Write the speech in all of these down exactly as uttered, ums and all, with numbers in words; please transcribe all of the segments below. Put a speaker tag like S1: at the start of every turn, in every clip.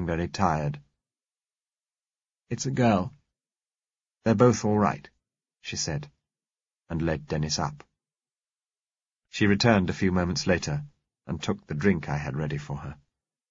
S1: very tired. "It's a girl. They're both all right," she said, and led Dennis up. She returned a few moments later and took the drink I had ready for her.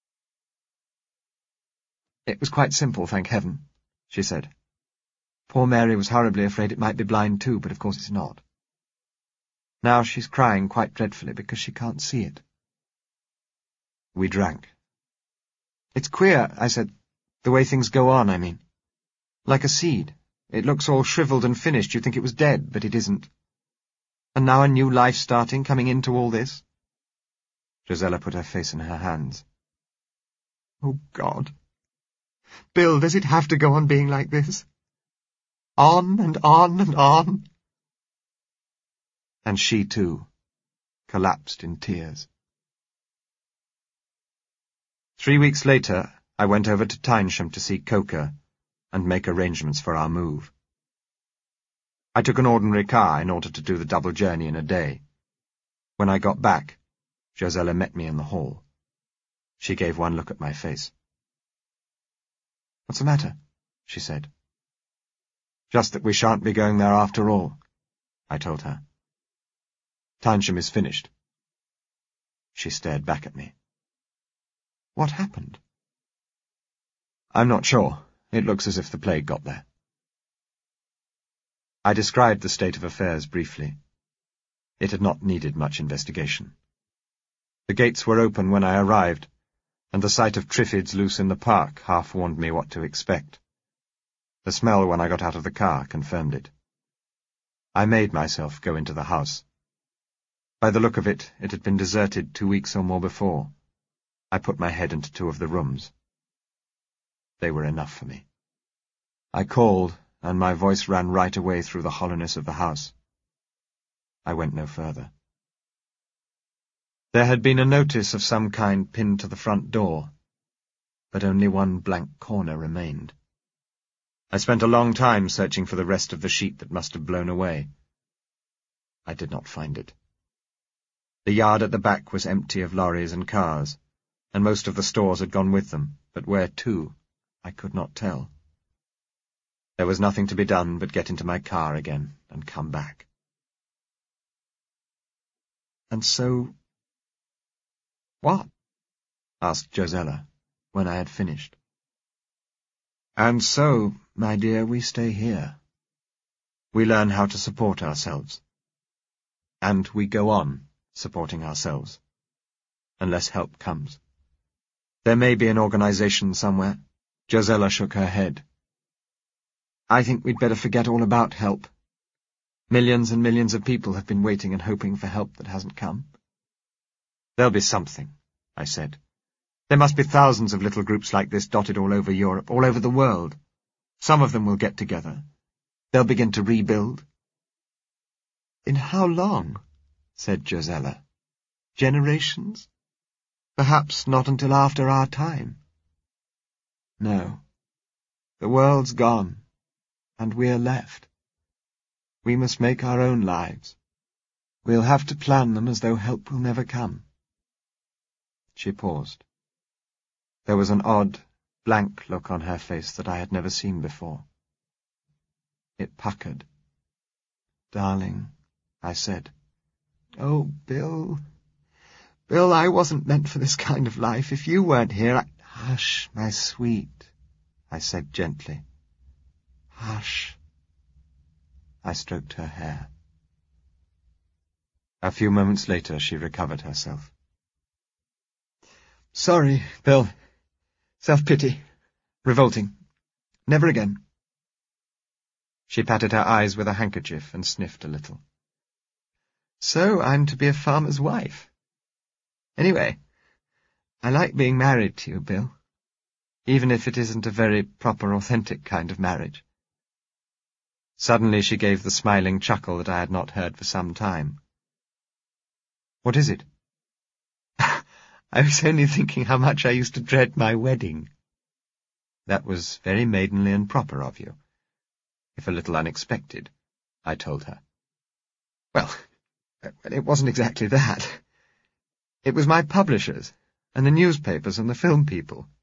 S1: "It was quite simple, thank heaven," she said. "Poor Mary was horribly afraid it might be blind too, but of course it's not. Now she's crying quite dreadfully because she can't see it." We drank. "It's queer," I said, "the way things go on, I mean. Like a seed. It looks all shriveled and finished. You think it was dead, but it isn't. And now a new life starting, coming into all this." Josella put her face in her hands. "Oh, God. Bill, does it have to go on being like this? On and on and on?" And she, too, collapsed in tears. Three weeks later, I went over to Tynesham to see Coker and make arrangements for our move. I took an ordinary car in order to do the double journey in a day. When I got back, Josella met me in the hall. She gave one look at my face. "What's the matter?" she said. "Just that we shan't be going there after all," I told her. "Tynesham is finished." She stared back at me. "What happened?" "I'm not sure. It looks as if the plague got there." I described the state of affairs briefly. It had not needed much investigation. The gates were open when I arrived, and the sight of Triffids loose in the park half warned me what to expect. The smell when I got out of the car confirmed it. I made myself go into the house. By the look of it, it had been deserted two weeks or more before. I put my head into two of the rooms. They were enough for me. I called, and my voice ran right away through the hollowness of the house. I went no further. There had been a notice of some kind pinned to the front door, but only one blank corner remained. I spent a long time searching for the rest of the sheet that must have blown away. I did not find it. The yard at the back was empty of lorries and cars, and most of the stores had gone with them, but where to, I could not tell. There was nothing to be done but get into my car again and come back. "And so—" "What?" asked Josella, when I had finished. "And so, my dear, we stay here. We learn how to support ourselves. And we go on supporting ourselves, unless help comes. There may be an organization somewhere." Josella shook her head. "I think we'd better forget all about help. Millions and millions of people have been waiting and hoping for help that hasn't come." "There'll be something," I said. "There must be thousands of little groups like this dotted all over Europe, all over the world. Some of them will get together. They'll begin to rebuild." "In how long?" said Josella. "Generations? Perhaps not until after our time." "No. The world's gone, and we're left. We must make our own lives. We'll have to plan them as though help will never come." She paused. There was an odd, blank look on her face that I had never seen before. It puckered. "Darling," I said. "Oh, Bill, Bill, I wasn't meant for this kind of life. If you weren't here, I—" "Hush, my sweet," I said gently. "Hush." I stroked her hair. A few moments later she recovered herself. "Sorry, Bill. Self-pity. Revolting. Never again." She patted her eyes with a handkerchief and sniffed a little. "So I'm to be a farmer's wife. Anyway, I like being married to you, Bill, even if it isn't a very proper, authentic kind of marriage." Suddenly she gave the smiling chuckle that I had not heard for some time. "What is it?" "I was only thinking how much I used to dread my wedding." "That was very maidenly and proper of you, if a little unexpected," I told her. "Well, it wasn't exactly that. It was my publishers, and the newspapers and the film people.